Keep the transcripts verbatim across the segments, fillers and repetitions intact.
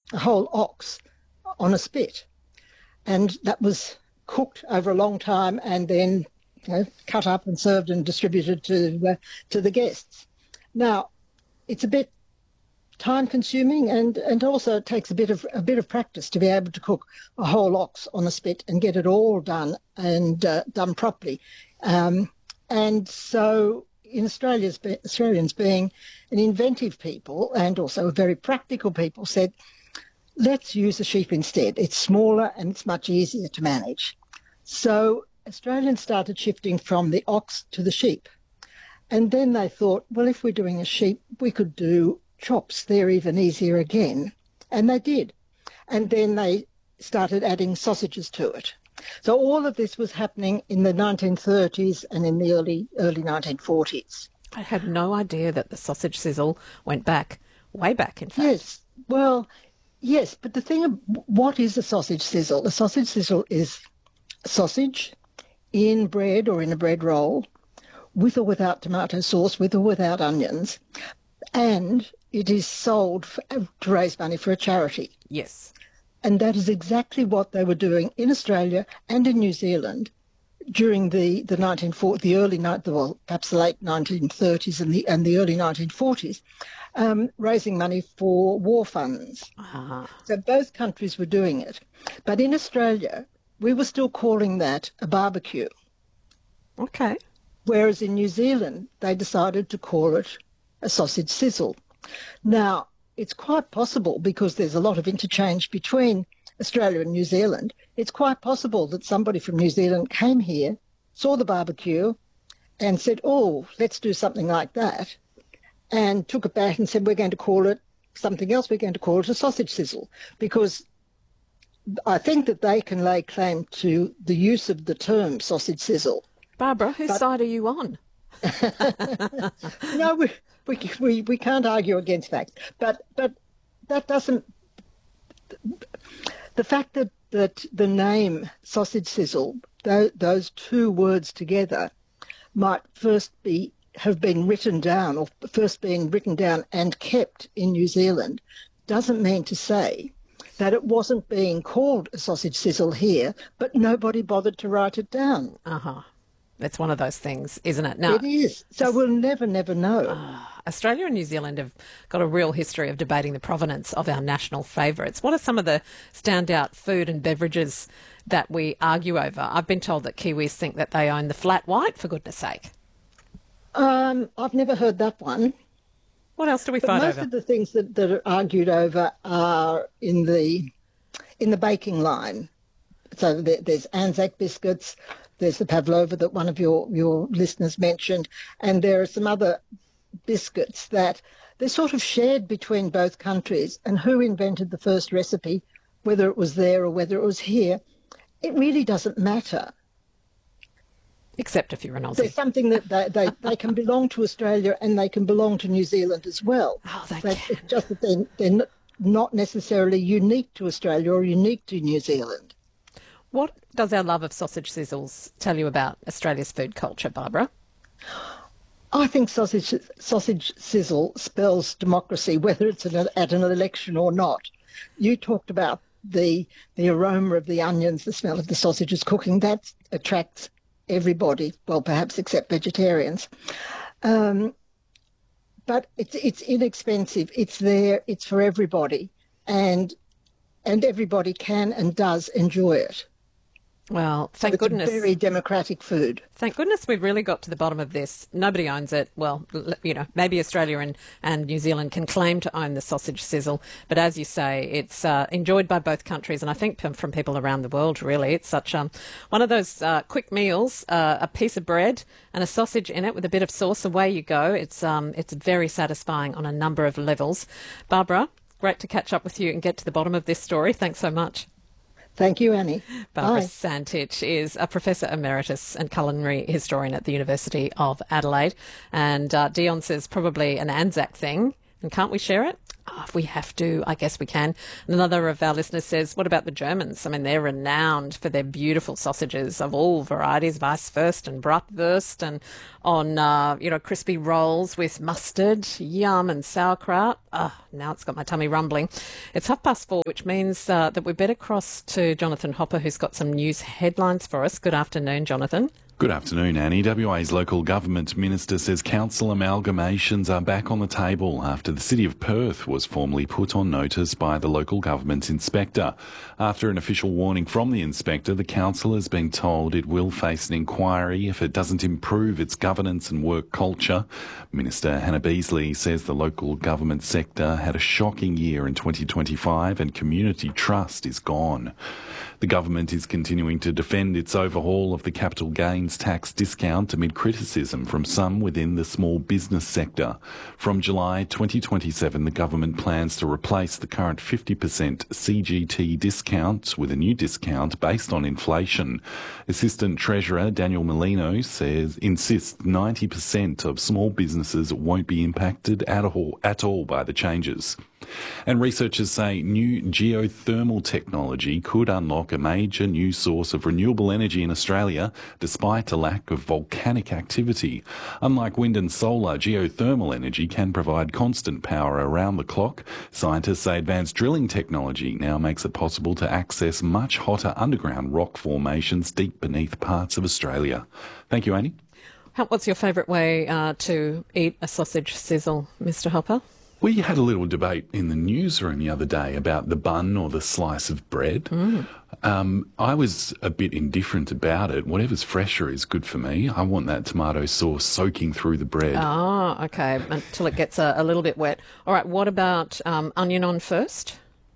a whole ox on a spit, and that was cooked over a long time and then, you know, cut up and served and distributed to uh, to the guests. Now, it's a bit time consuming, and and also it takes a bit of a bit of practice to be able to cook a whole ox on a spit and get it all done and uh, done properly. Um, and so in Australia's Australians, being an inventive people and also a very practical people, said, let's use a sheep instead. It's smaller and it's much easier to manage. So Australians started shifting from the ox to the sheep. And then they thought, well, if we're doing a sheep, we could do chops. They're even easier again. And they did. And then they started adding sausages to it. So all of this was happening in the nineteen thirties and in the early early nineteen forties. I had no idea that the sausage sizzle went back, way back, in fact. Yes, well, yes, but the thing of what is a sausage sizzle? A sausage sizzle is sausage in bread or in a bread roll, with or without tomato sauce, with or without onions, and it is sold for, to raise money for a charity. Yes. And that is exactly what they were doing in Australia and in New Zealand during the, the nineteen forties, the early, well, perhaps the late nineteen thirties and the, and the early nineteen forties, um, raising money for war funds. Uh-huh. So both countries were doing it. But in Australia, we were still calling that a barbecue. Okay. Whereas in New Zealand, they decided to call it a sausage sizzle. Now, it's quite possible, because there's a lot of interchange between Australia and New Zealand, it's quite possible that somebody from New Zealand came here, saw the barbecue, and said, oh, let's do something like that, and took it back and said, we're going to call it something else, we're going to call it a sausage sizzle, because I think that they can lay claim to the use of the term sausage sizzle. Barbara, whose But, side are you on? no, we, we we we can't argue against facts, but but that doesn't. The fact that that the name sausage sizzle, th- those two words together, might first be have been written down, or first been written down and kept in New Zealand, doesn't mean to say that it wasn't being called a sausage sizzle here, but nobody bothered to write it down. Uh huh. It's one of those things, isn't it? Now, it is. So we'll never, never know. Uh, Australia and New Zealand have got a real history of debating the provenance of our national favourites. What are some of the standout food and beverages that we argue over? I've been told that Kiwis think that they own the flat white, for goodness sake. Um, I've never heard that one. What else do we but fight most over? Most of the things that, that are argued over are in the in the baking line. So there, there's Anzac biscuits, there's the pavlova that one of your, your listeners mentioned, and there are some other biscuits that they're sort of shared between both countries. And who invented the first recipe, whether it was there or whether it was here, it really doesn't matter. Except if you're an Aussie. There's something that they, they, they can belong to Australia and they can belong to New Zealand as well. Oh, they but can. It's just that they're, they're not necessarily unique to Australia or unique to New Zealand. What does our love of sausage sizzles tell you about Australia's food culture, Barbara? I think sausage sausage sizzle spells democracy, whether it's at, a, at an election or not. You talked about the the aroma of the onions, the smell of the sausages cooking. That attracts everybody, well, perhaps except vegetarians. Um, but it's it's inexpensive. It's there. It's for everybody, and and everybody can and does enjoy it. Well, thank so it's goodness. It's very democratic food. Thank goodness we've really got to the bottom of this. Nobody owns it. Well, you know, maybe Australia and, and New Zealand can claim to own the sausage sizzle. But as you say, it's uh, enjoyed by both countries. And I think from people around the world, really. It's such um, one of those uh, quick meals, uh, a piece of bread and a sausage in it with a bit of sauce. Away you go. It's, um, it's very satisfying on a number of levels. Barbara, great to catch up with you and get to the bottom of this story. Thanks so much. Thank you, Annie. Barbara Bye. Santich is a Professor Emeritus and Culinary Historian at the University of Adelaide. And uh, Dion says probably an Anzac thing. And can't we share it? Oh, if we have to, I guess we can. And another of our listeners says, what about the Germans? I mean, they're renowned for their beautiful sausages of all varieties, Weisswurst and Bratwurst, and on, uh, you know, crispy rolls with mustard, yum, and sauerkraut. Oh, now it's got my tummy rumbling. It's half past four, which means uh, that we better cross to Jonathan Hopper, who's got some news headlines for us. Good afternoon, Jonathan. Good afternoon, Annie. W A's local government minister says council amalgamations are back on the table after the City of Perth was formally put on notice by the local government inspector. After an official warning from the inspector, the council has been told it will face an inquiry if it doesn't improve its governance and work culture. Minister Hannah Beasley says the local government sector had a shocking year in twenty twenty-five and community trust is gone. The government is continuing to defend its overhaul of the capital gains tax discount amid criticism from some within the small business sector. From July twenty twenty-seven, the government plans to replace the current fifty percent C G T discount with a new discount based on inflation. Assistant Treasurer Daniel Molino says insists ninety percent of small businesses won't be impacted at all, at all by the changes. And researchers say new geothermal technology could unlock a major new source of renewable energy in Australia despite a lack of volcanic activity. Unlike wind and solar, geothermal energy can provide constant power around the clock. Scientists say advanced drilling technology now makes it possible to access much hotter underground rock formations deep beneath parts of Australia. Thank you, Annie. What's your favourite way uh, to eat a sausage sizzle, Mister Hopper? We had a little debate in the newsroom the other day about the bun or the slice of bread. Mm. Um, I was a bit indifferent about it. Whatever's fresher is good for me. I want that tomato sauce soaking through the bread. Oh, okay, until it gets a, a little bit wet. All right, what about um, onion on first?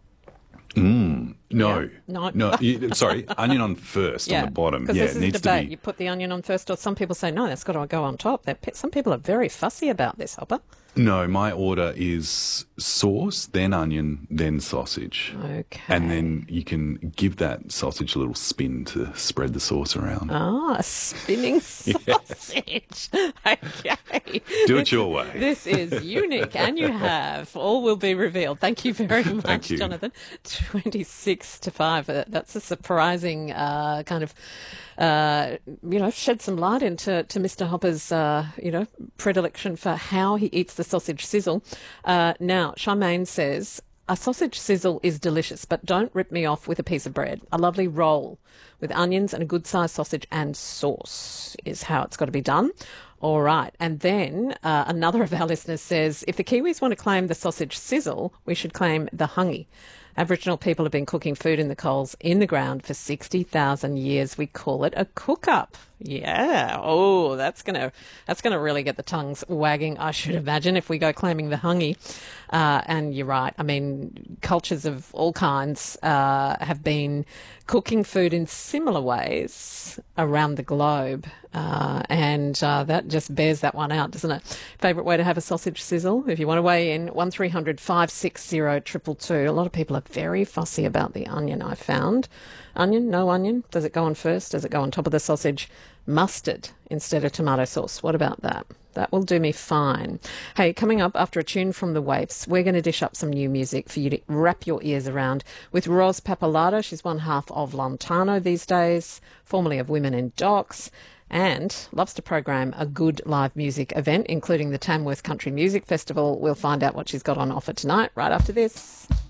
Mm, no, yeah. no, no. You, sorry, onion on first yeah. on the bottom. Because yeah, this it is needs a debate. to be. You put the onion on first, or some people say no, that's got to go on top. They're, some people are very fussy about this, Hopper. No, my order is sauce, then onion, then sausage. Okay. And then you can give that sausage a little spin to spread the sauce around. Ah, a spinning sausage. Okay. Do it your way. This is unique, and you have. All will be revealed. Thank you very much, Thank you. Jonathan. twenty-six to five. Uh, that's a surprising uh, kind of, uh, you know, shed some light into to Mister Hopper's, uh, you know, predilection for how he eats the sausage sizzle. Uh, now, Charmaine says, a sausage sizzle is delicious, but don't rip me off with a piece of bread. A lovely roll with onions and a good-sized sausage and sauce is how it's got to be done. All right. And then uh, another of our listeners says, if the Kiwis want to claim the sausage sizzle, we should claim the hungy. Aboriginal people have been cooking food in the coals in the ground for sixty thousand years. We call it a cook-up. Yeah. Oh, that's going to that's gonna really get the tongues wagging, I should imagine, if we go claiming the hungy. Uh, and you're right. I mean, cultures of all kinds uh, have been cooking food in similar ways around the globe. Uh, and uh, that just bears that one out, doesn't it? Favourite way to have a sausage sizzle? If you want to weigh in, one three hundred five six zero two two two. A lot of people are very fussy about the onion, I found. Onion, no onion? Does it go on first? Does it go on top of the sausage? Mustard instead of tomato sauce. What about that? That will do me fine. Hey, coming up after a tune from the Waifs, we're going to dish up some new music for you to wrap your ears around with Ros Papalata. She's one half of Lontano these days, formerly of Women in Docks, and loves to program a good live music event, including the Tamworth Country Music Festival. We'll find out what she's got on offer tonight right after this.